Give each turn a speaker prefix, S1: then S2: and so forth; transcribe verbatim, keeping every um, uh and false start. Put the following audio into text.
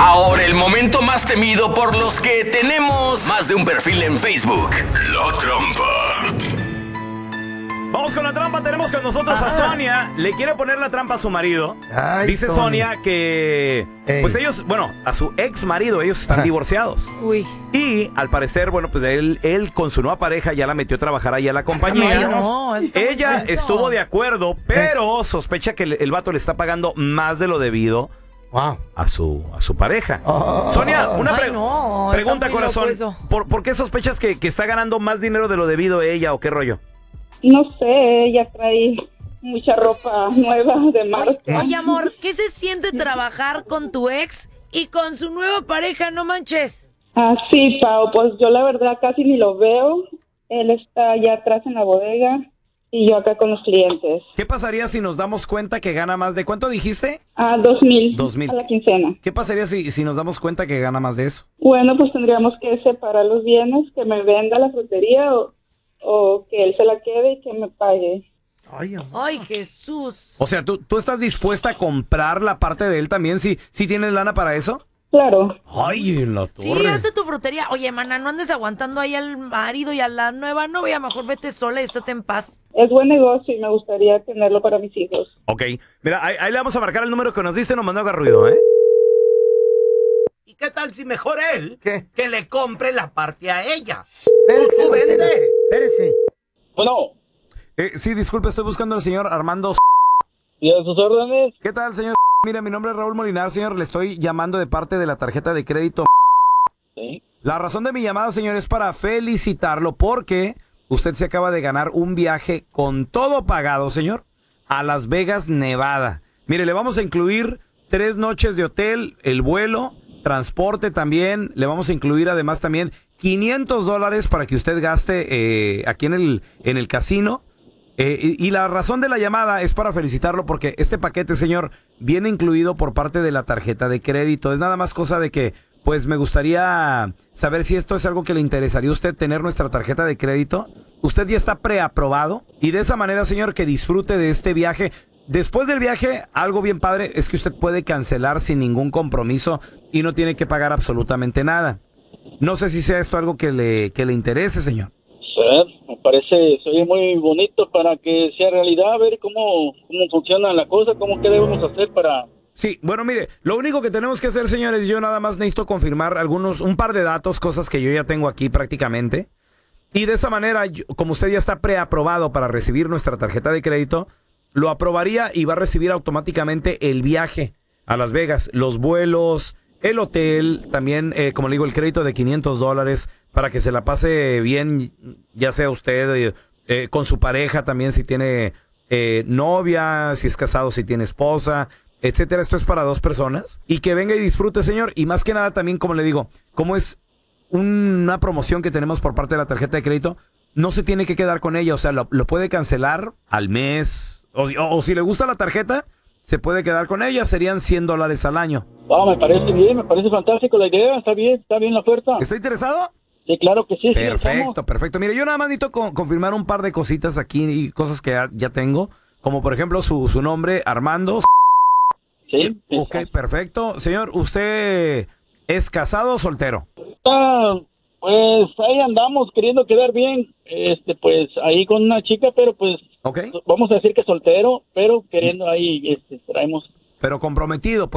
S1: Ahora el momento más temido por los que tenemos más de un perfil en Facebook. La trampa.
S2: Vamos con la trampa, tenemos con nosotros a Sonia. Le quiere poner la trampa a su marido.
S3: Ay,
S2: Dice
S3: Sonia.
S2: Sonia que,
S3: Ey.
S2: pues ellos, bueno, a su ex marido, ellos están
S3: Ajá.
S2: divorciados.
S4: Uy.
S2: Y al parecer, bueno, pues él, él con su nueva pareja ya la metió a trabajar ahí a la compañía.
S4: Ay, no, eso está muy
S2: Ella
S4: tenso.
S2: estuvo de acuerdo, pero sospecha que el, el vato le está pagando más de lo debido
S3: Wow.
S2: a su, a su pareja.
S3: Oh.
S2: Sonia, una pre-
S4: Ay, no,
S2: pregunta,
S4: está muy loco
S2: corazón.
S4: eso.
S2: ¿Por, ¿Por qué sospechas que, que está ganando más dinero de lo debido ella o qué rollo?
S5: No sé, ella trae mucha ropa nueva de marca.
S4: Oye, amor, ¿qué se siente trabajar con tu ex y con su nueva pareja? No manches.
S5: Ah, sí, Pau, pues yo la verdad casi ni lo veo. Él está allá atrás en la bodega y yo acá con los clientes.
S2: ¿Qué pasaría si nos damos cuenta que gana más de cuánto dijiste?
S5: Ah, dos mil.
S2: Dos mil.
S5: A la quincena.
S2: ¿Qué pasaría si, si nos damos cuenta que gana más de eso?
S5: Bueno, pues tendríamos que separar los bienes, que me venda la frutería o, o que él se la quede y que me pague.
S3: Ay, amor.
S4: Ay, Jesús.
S2: O sea, ¿tú, tú estás dispuesta a comprar la parte de él también si, si tienes lana para eso?
S5: Claro.
S2: Ay, en la
S4: Sí,
S2: torre.
S4: hazte tu frutería. Oye, mana, no andes aguantando ahí al marido y a la nueva novia. Mejor vete sola y estate en paz.
S5: Es buen negocio y me gustaría tenerlo para mis hijos.
S2: Ok, mira, ahí, ahí le vamos a marcar el número que nos diste, no mandó haga ruido, ¿eh?
S6: ¿Y qué tal si mejor él
S3: ¿Qué?
S6: que le compre la parte a ella?
S3: Espérese,
S6: ¿Tú
S3: don Tela,
S6: vende?
S3: espérese.
S7: Bueno,
S2: Eh, sí, disculpe, estoy buscando al señor Armando.
S7: ¿y a sus órdenes?
S2: ¿Qué tal, señor? Mira, mi nombre es Raúl Molinar, señor. Le estoy llamando de parte de la tarjeta de crédito.
S7: Sí.
S2: La razón de mi llamada, señor, es para felicitarlo porque usted se acaba de ganar un viaje con todo pagado, señor, a Las Vegas, Nevada. Mire, le vamos a incluir tres noches de hotel, el vuelo, transporte también. Le vamos a incluir además también quinientos dólares para que usted gaste eh, aquí en el, en el casino. Eh, y, y la razón de la llamada es para felicitarlo porque este paquete, señor, viene incluido por parte de la tarjeta de crédito. Es nada más cosa de que, pues, me gustaría saber si esto es algo que le interesaría a usted tener nuestra tarjeta de crédito. Usted ya está preaprobado y de esa manera, señor, que disfrute de este viaje. Después del viaje, algo bien padre es que usted puede cancelar sin ningún compromiso y no tiene que pagar absolutamente nada. No sé si sea esto algo que le, que le interese, señor.
S7: Sí, me parece, soy muy bonito para que sea realidad, a ver cómo, cómo funciona la cosa, cómo qué debemos hacer para...
S2: Sí, bueno, mire, lo único que tenemos que hacer, señores, yo nada más necesito confirmar algunos, un par de datos, cosas que yo ya tengo aquí prácticamente. Y de esa manera, yo- como usted ya está preaprobado para recibir nuestra tarjeta de crédito, lo aprobaría y va a recibir automáticamente el viaje a Las Vegas, los vuelos, el hotel, también, eh, como le digo, el crédito de quinientos dólares para que se la pase bien, ya sea usted eh, eh, con su pareja también, si tiene eh, novia, si es casado, si tiene esposa, etcétera. Esto es para dos personas. Y que venga y disfrute, señor. Y más que nada también, como le digo, como es una promoción que tenemos por parte de la tarjeta de crédito, no se tiene que quedar con ella. O sea, lo, lo puede cancelar al mes. O, si- o- o si le gusta la tarjeta, se puede quedar con ella. Serían cien dólares al año.
S7: Ah, me parece bien, me parece fantástico la idea, está bien, está bien la oferta.
S2: ¿Está interesado?
S7: Sí, claro que sí, sí,
S2: Perfecto,
S7: estamos.
S2: perfecto. Mire, yo nada más necesito con- confirmar un par de cositas aquí y cosas que ya, ya tengo. Como por ejemplo su, su nombre, Armando.
S7: Sí, sí,
S2: Ok, perfecto. Señor, ¿usted es casado o soltero?
S7: Ah, pues ahí andamos queriendo quedar bien, este, pues ahí con una chica, pero pues
S2: Ok.
S7: vamos a decir que soltero, pero queriendo ahí, este, traemos
S2: Pero comprometido, pues.